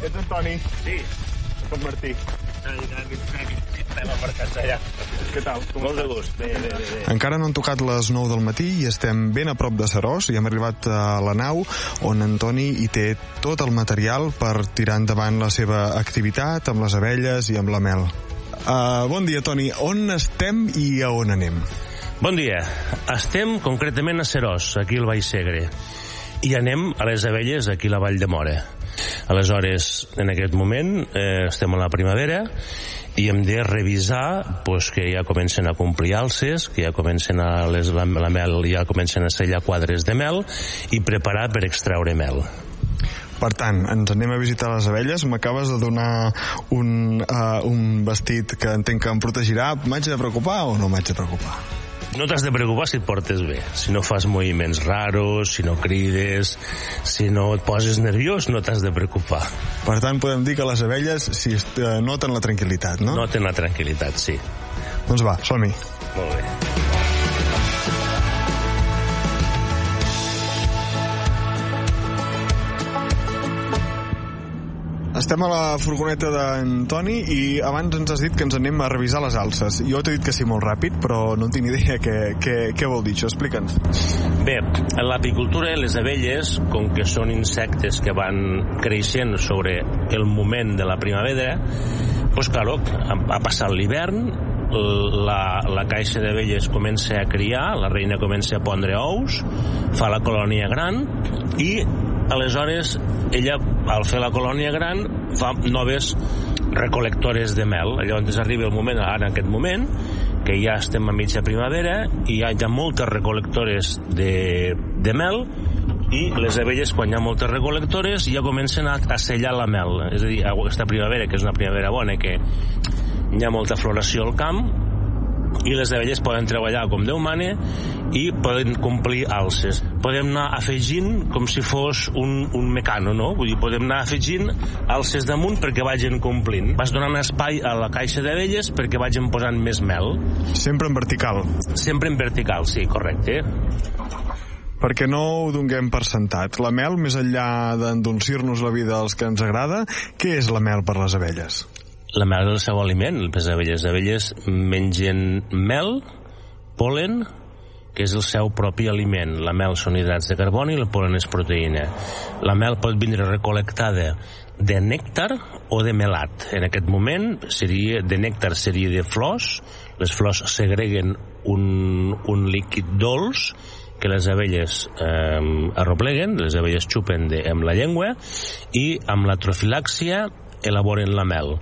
Ets Antoni? Sí. Soc Martí. Estem aparcats allà. Què tal? Molt de gust. Bé. Encara no han tocat les 9 del matí i estem ben a prop de Seròs i hem arribat a la nau on Antoni hi té tot el material per tirar endavant la seva activitat amb les abelles i amb la mel. Bon dia, Toni. On estem i a on anem? Bon dia. Estem concretament a Seròs, aquí al Baix Segre. I anem a les abelles aquí a la Vall de Móra. Aleshores, en aquest moment, estem a la primavera i hem de revisar que ja comencen a complir alces, que ja comencen la mel, ja comencen a sellar quadres de mel i preparar per extraure mel. Per tant, ens anem a visitar les abelles. M'acabes de donar un vestit que entenc que em protegirà. M'haig de preocupar o no m'haig de preocupar? No t'has de preocupar si et portes bé. Si no fas moviments raros, si no crides, si no et poses nerviós, no t'has de preocupar. Per tant, podem dir que les abelles noten la tranquil·litat, no? Noten la tranquil·litat, sí. Doncs va, som-hi. Molt bé. Estem a la furgoneta d'Antoni i abans ens has dit que ens anem a revisar les alces. Jo t'he dit que sí molt ràpid, però no tinc ni idea què vol dir això. Explica'ns. Bé, en l'apicultura les abelles, com que són insectes que van creixent sobre el moment de la primavera, doncs clar, ha passat l'hivern, la caixa d'abelles comença a criar, la reina comença a pondre ous, fa la colònia gran i aleshores ella, al fer la colònia gran, fa noves recolectores de mel. Llavors arriba el moment, ara en aquest moment, que ja estem a mitja primavera i hi ha moltes recolectores de mel i les abelles, quan hi ha moltes recolectores, ja comencen a sellar la mel. És a dir, aquesta primavera, que és una primavera bona, que hi ha molta floració al camp, i les abelles poden treballar com Déu mana i poden complir alces. Podem anar afegint com si fos un mecano, no? Vull dir, podem anar afegint alces damunt perquè vagin complint. Vas donant espai a la caixa d'abelles perquè vagin posant més mel. Sempre en vertical. Sempre en vertical, sí, correcte. Perquè no ho donem per sentat. La mel, més enllà d'endolcir-nos la vida als que ens agrada, què és la mel per les abelles? La mel és el seu aliment, les abelles. Les abelles mengen mel, polen, que és el seu propi aliment. La mel són hidrats de carboni i el polen és proteïna. La mel pot vindre recolectada de nèctar o de melat. En aquest moment, de nèctar seria de flors. Les flors segreguen un líquid dolç que les abelles arropleguen, les abelles xupen amb la llengua i amb la trofilàxia elaboren la mel.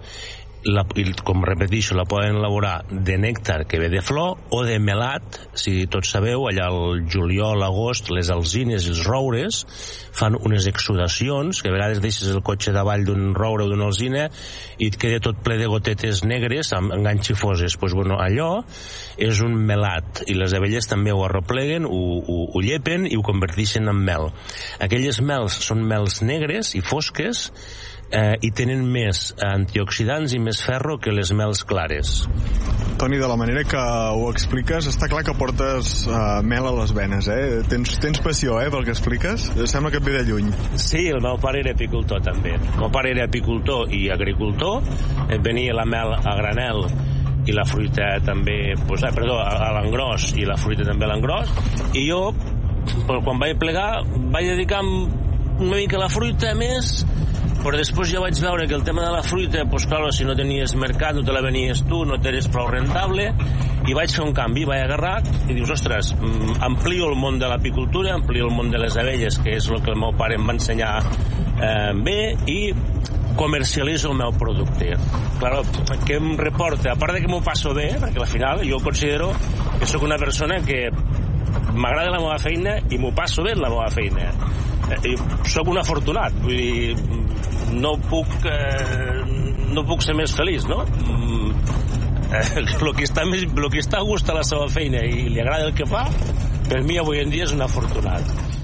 Com repeteixo, la poden elaborar de nèctar que ve de flor o de melat. Si tots sabeu, allà al juliol, agost, les alzines i els roures fan unes exudacions, que a vegades deixes el cotxe davall d'un roure o d'una alzina i et queda tot ple de gotetes negres amb enganxifoses. Allò és un melat i les abelles també ho arropleguen, ho llepen i ho converteixen en mel. Aquelles mels són mels negres i fosques i tenen més antioxidants i més ferro que les mels clares. Toni, de la manera que ho expliques, està clar que portes mel a les venes, eh? Tens passió, pel que expliques? Sembla que et ve de lluny. Sí, el meu pare era apicultor també. El meu pare era apicultor i agricultor, venia la mel a granel i la fruita també, a l'engròs i la fruita també a l'engròs, i jo, quan vaig plegar, vaig dedicar una mica a la fruita més, però després ja vaig veure que el tema de la fruita, si no tenies mercat, no te la venies tu, no t'eres prou rentable, i vaig fer un canvi, vaig agarrar i dius, ostres, amplio el món de l'apicultura, amplio el món de les abelles, que és el que el meu pare em va ensenyar bé, i comercialitzo el meu producte. Claro, què em reporta? A part de que m'ho passo bé, perquè al final jo considero que sóc una persona que m'agrada la meva feina i m'ho passo bé en la meva feina. Soc un afortunat, vull dir, no puc ser més feliç, no? El que està a gust a la seva feina i li agrada el que fa, per mi avui en dia és un afortunat.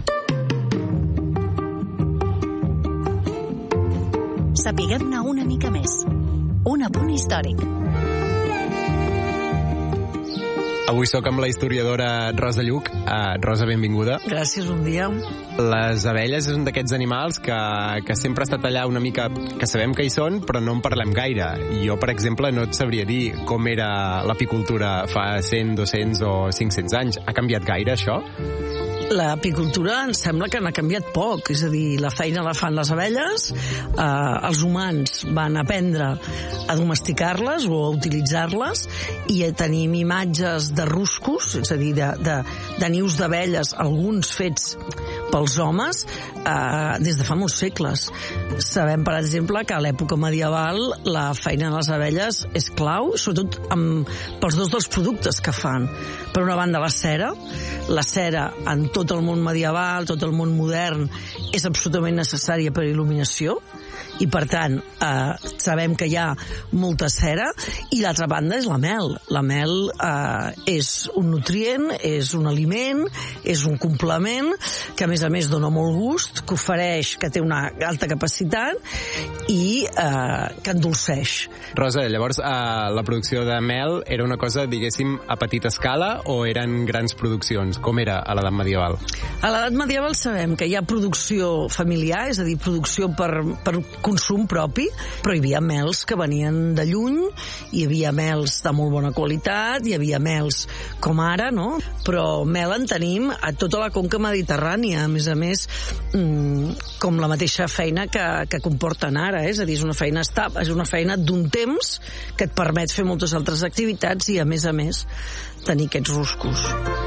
Sapiguem-ne una mica més. Un apunt històric. Avui sóc amb la historiadora Rosa Lluc. Rosa, benvinguda. Gràcies, bon dia. Les abelles és un d'aquests animals que sempre ha estat allà una mica, que sabem que hi són, però no en parlem gaire. Jo, per exemple, no et sabria dir com era l'apicultura fa 100, 200 o 500 anys. Ha canviat gaire, això? L'apicultura em sembla que n'ha canviat poc, és a dir, la feina la fan les abelles, els humans van aprendre a domesticar-les o a utilitzar-les i tenim imatges de ruscos, és a dir, de nius d'abelles, alguns fets pels homes, des de fa molts segles. Sabem, per exemple, que a l'època medieval la feina de les abelles és clau, sobretot pels dos dels productes que fan. Per una banda, la cera en tot el món medieval, tot el món modern, és absolutament necessària per il·luminació, i per tant sabem que hi ha molta cera, i l'altra banda és la mel. La mel és un nutrient, és un aliment, és un complement que a més dona molt gust, que ofereix, que té una alta capacitat i que endolceix. Rosa, llavors la producció de mel era una cosa, diguéssim, a petita escala o eren grans produccions? Com era a l'edat medieval? A l'edat medieval sabem que hi ha producció familiar, és a dir, producció per consum propi, però hi havia mels que venien de lluny, hi havia mels de molt bona qualitat, hi havia mels com ara, no? Però mel en tenim a tota la conca mediterrània, a més, com la mateixa feina que comporten ara, és a dir, és una feina estable, és una feina d'un temps que et permet fer moltes altres activitats i, a més, tenir aquests ruscos.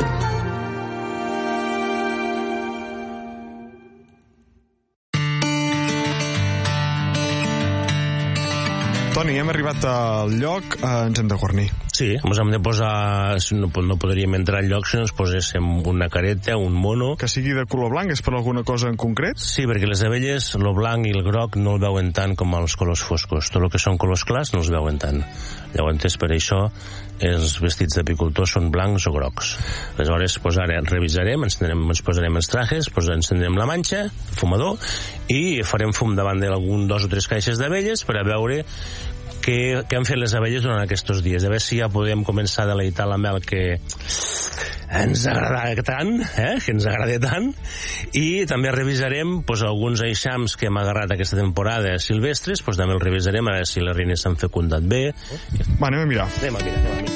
Toni, hem arribat al lloc, ens hem de guarnir. Sí, ens hem de posar... No podríem entrar al lloc si no ens poséssim una careta, un mono... Que sigui de color blanc, és per alguna cosa en concret? Sí, perquè les abelles, el blanc i el groc no el veuen tant com els colors foscos. Tot el que són colors clars no els veuen tant. Llavors, per això, els vestits d'apicultors són blancs o grocs. Aleshores, ara revisarem, ens posarem els trajes, encendrem la manxa, fumador, i farem fum davant d'algun 2 o 3 caixes d'abelles per a veure què han fet les abelles durant aquests dies. A veure si ja podem començar a deleitar la mel que ens agrada tant, que ens agrada tant, i també revisarem alguns eixams que hem agarrat aquesta temporada silvestres, també els revisarem a veure si les reines s'han fecundat bé. Va, anem a mirar. Anem a mirar.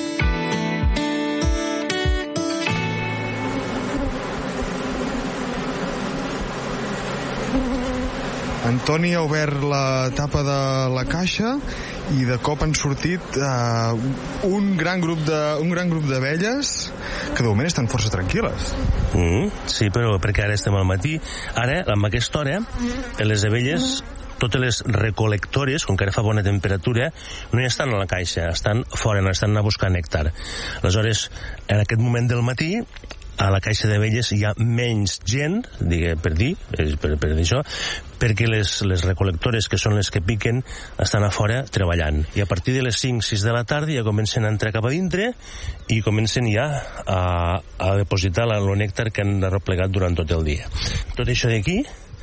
Antoni ha obert la tapa de la caixa i de cop han sortit un gran grup d'abelles que de moment estan força tranquil·les. Sí, però perquè ara estem al matí. Ara, amb aquesta hora, les abelles, totes les recolectores, com que ara fa bona temperatura, no hi estan a la caixa, estan fora, estan a buscar nèctar. Aleshores, en aquest moment del matí, a la caixa d'abelles hi ha menys gent, per dir això, perquè les recolectores, que són les que piquen, estan a fora treballant. I a partir de les 5-6 de la tarda ja comencen a entrar cap a dintre i comencen ja a depositar el nèctar que han replegat durant tot el dia. Tot això d'aquí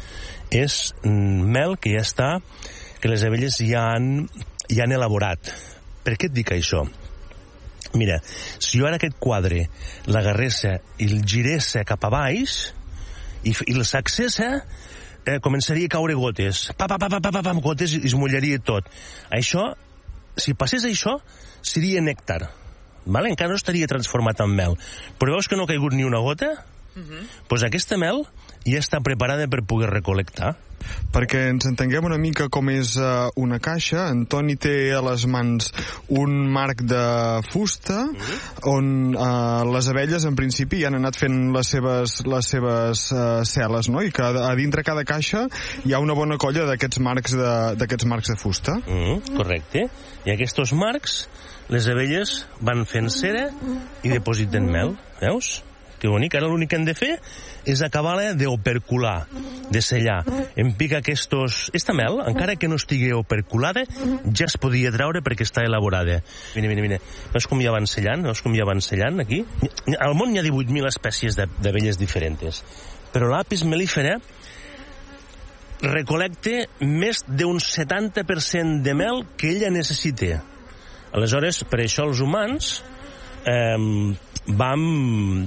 és mel que ja està, que les abelles ja han elaborat. Per què et dic això? Mira, si jo ara aquest quadre l'agarressa i el giressa cap a baix i el sacsessa, començaria a caure gotes. Gotes i es mullaria tot. Això, si passés això, seria nèctar. Vale? Encara no estaria transformat en mel. Però veus que no ha caigut ni una gota? Doncs aquesta mel ja està preparada per poder recolectar. Perquè ens entenguem una mica com és una caixa, Antoni té a les mans un marc de fusta on les abelles en principi ja han anat fent les seves cel·les, no? I que a dintre cada caixa hi ha una bona colla d'aquests marcs de fusta. Correcte. I aquests marcs les abelles van fent cera i depositen mel, veus? Que bonic. Ara l'únic que hem de fer és acabar-la d'opercular, de sellar. Em pica esta mel, encara que no estigui operculada, ja es podia treure perquè està elaborada. Mira. Veus com ja van sellant aquí? Al món hi ha 18.000 espècies d'abelles diferents, però l'apis mellifera recolecta més d'un 70% de mel que ella necessita. Aleshores, per això els humans vam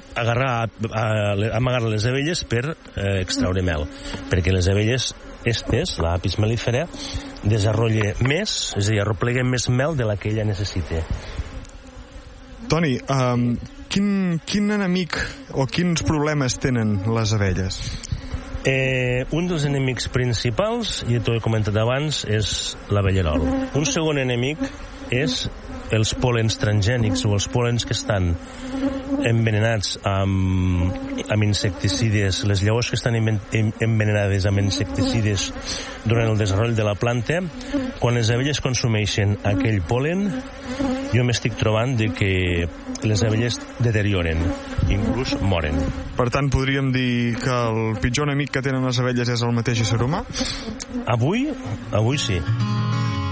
amagar les abelles per extraure mel, perquè les abelles la Apis mellifera, desarrolla més, és a dir, arroplega més mel de la que ella necessita. Toni, quin enemic o quins problemes tenen les abelles? Un dels enemics principals, ja t'ho he comentat abans, és l'abellerol. Un segon enemic és els pol·lens transgènics o els pol·lens que estan envenenats amb insecticides, les llavors que estan envenenades amb insecticides durant el desenvolupament de la planta. Quan les abelles consumeixen aquell pol·len, jo m'estic trobant de que les abelles deterioren, inclús moren. Per tant, podríem dir que el pitjor enemic que tenen les abelles és el mateix ésser humà? Avui sí.